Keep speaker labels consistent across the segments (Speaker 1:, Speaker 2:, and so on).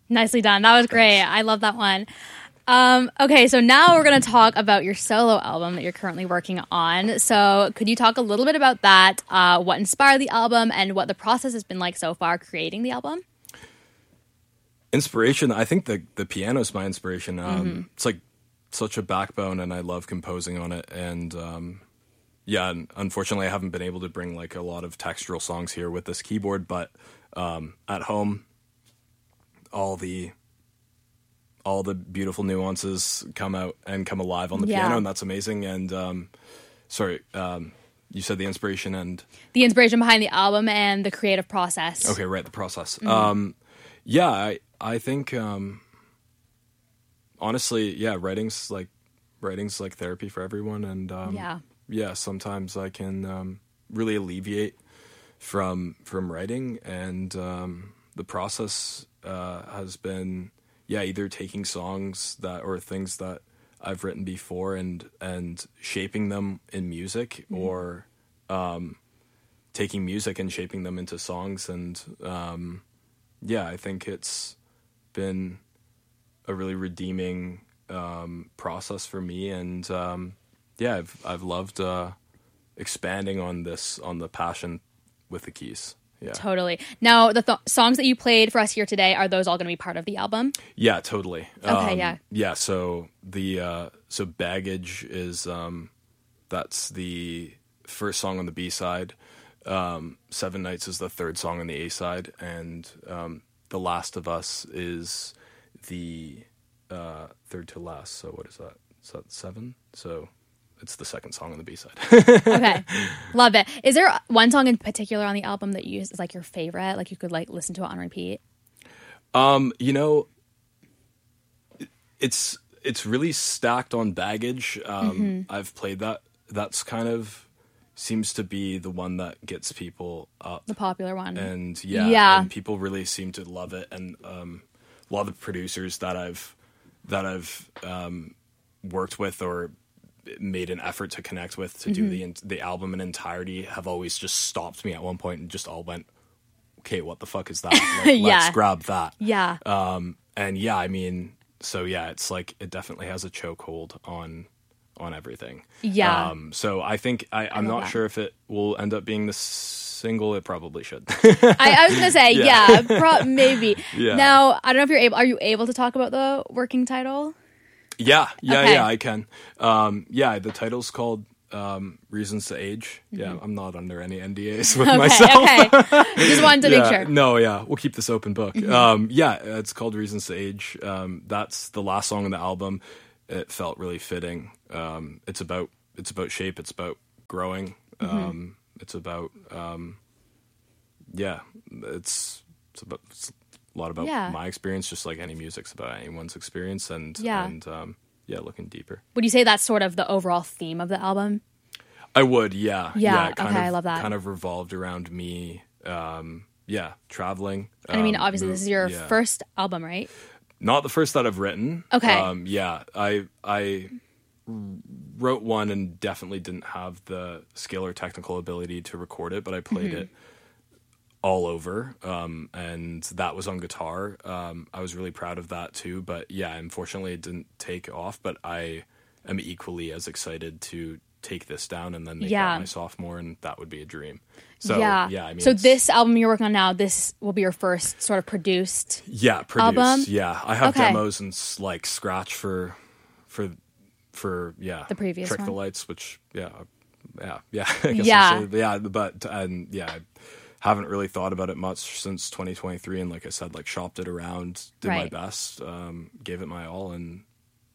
Speaker 1: Nicely done. That was great. I love that one. Okay, so now we're going to talk about your solo album that you're currently working on. So could you talk a little bit about that, what inspired the album, and what the process has been like so far creating the album?
Speaker 2: Inspiration, I think the piano is my inspiration. It's like such a backbone, and I love composing on it. And and unfortunately I haven't been able to bring like a lot of textural songs here with this keyboard, but at home, all the beautiful nuances come out and come alive on the piano, and that's amazing. And you said the inspiration and
Speaker 1: the inspiration behind the album and the creative process.
Speaker 2: Okay, right, the process. I think honestly, writing's like therapy for everyone, and sometimes I can really alleviate from writing, and the process has been either taking songs or things that I've written before and shaping them in music, or taking music and shaping them into songs. And I think it's been a really redeeming process for me. And I've loved expanding on the passion with the keys. Yeah.
Speaker 1: Totally. Now, the songs that you played for us here today, are those all going to be part of the album?
Speaker 2: Yeah, totally.
Speaker 1: Okay, yeah.
Speaker 2: Yeah, so so Baggage is that's the first song on the B-side. 7 Nights is the third song on the A-side, and The Last of Us is the third to last. So what is that? Is that 7? So it's the second song on the B-side.
Speaker 1: Okay. Love it. Is there one song in particular on the album that you use as like your favorite? Like you could like listen to it on repeat?
Speaker 2: It's really stacked on Baggage. I've played that. That's kind of seems to be the one that gets people up.
Speaker 1: The popular one.
Speaker 2: And and people really seem to love it. And a lot of the producers that I've worked with or made an effort to connect with to do the album in entirety have always just stopped me at one point and just all went, okay, what the fuck is that? Like, let's grab that.
Speaker 1: Yeah.
Speaker 2: It's like it definitely has a chokehold on everything.
Speaker 1: Yeah.
Speaker 2: So I think I'm not sure if it will end up being the single. It probably should.
Speaker 1: I was gonna say maybe.
Speaker 2: Yeah.
Speaker 1: Now I don't know if are you able to talk about the working title?
Speaker 2: Yeah,
Speaker 1: Okay.
Speaker 2: I can. The title's called Reasons to Age. Yeah, I'm not under any NDAs with myself.
Speaker 1: Okay. Just wanted to make sure.
Speaker 2: No, we'll keep this open book. It's called Reasons to Age. That's the last song on the album. It felt really fitting. It's about shape. It's about growing. It's about it's a lot about my experience, just like any music's about anyone's experience, and looking deeper.
Speaker 1: Would you say that's sort of the overall theme of the album?
Speaker 2: I would, yeah.
Speaker 1: I love that.
Speaker 2: Kind of revolved around me, traveling.
Speaker 1: And I mean, obviously, this is your first album, right?
Speaker 2: Not the first that I've written.
Speaker 1: Okay.
Speaker 2: I wrote one and definitely didn't have the skill or technical ability to record it, but I played it all over, and that was on guitar. I was really proud of that too, but unfortunately it didn't take off, but I am equally as excited to take this down and then make that my sophomore, and that would be a dream. So so
Speaker 1: this album you're working on now, this will be your first sort of produced album?
Speaker 2: I have demos and like scratch for the
Speaker 1: previous
Speaker 2: Trick
Speaker 1: one.
Speaker 2: the Lights, which I guess I haven't really thought about it much since 2023, and like I said, like shopped it around, did my best, gave it my all, and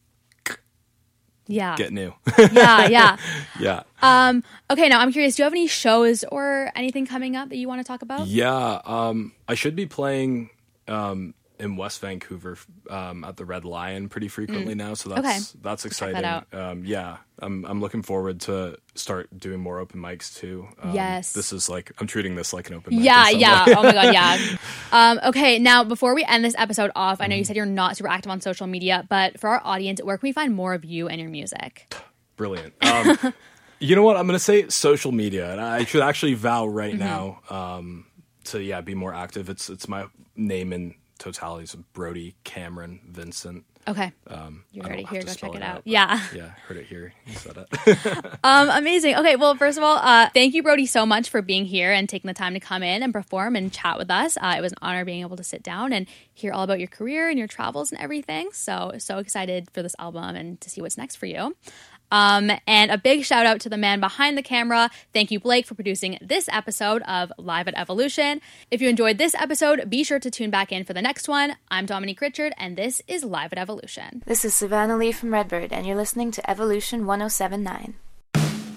Speaker 2: get new.
Speaker 1: Yeah.
Speaker 2: Okay,
Speaker 1: now I'm curious, do you have any shows or anything coming up that you want to talk about?
Speaker 2: I should be playing in West Vancouver at the Red Lion pretty frequently now, so that's exciting.
Speaker 1: Check that out.
Speaker 2: I'm looking forward to start doing more open mics too.
Speaker 1: Yes,
Speaker 2: this is like I'm treating this like an open mic.
Speaker 1: Oh my god, Okay, now before we end this episode off, I know you said you're not super active on social media, but for our audience, where can we find more of you and your music?
Speaker 2: Brilliant. You know what? I'm gonna say social media, and I should actually vow right now to be more active. It's my name totalities of Brody, Cameron, Vincent.
Speaker 1: Okay. You heard it here. Go check it out.
Speaker 2: Yeah, heard it here. You said it.
Speaker 1: Amazing. Okay, well, first of all, thank you, Brody, so much for being here and taking the time to come in and perform and chat with us. It was an honor being able to sit down and hear all about your career and your travels and everything. So excited for this album and to see what's next for you. And a big shout out to the man behind the camera. Thank you, Blake, for producing this episode of Live at Evolution. If you enjoyed this episode, be sure to tune back in for the next one. I'm Dominique Richard, and this is Live at Evolution.
Speaker 3: This is Savannah Lee from Redbird, and you're listening to Evolution 107.9.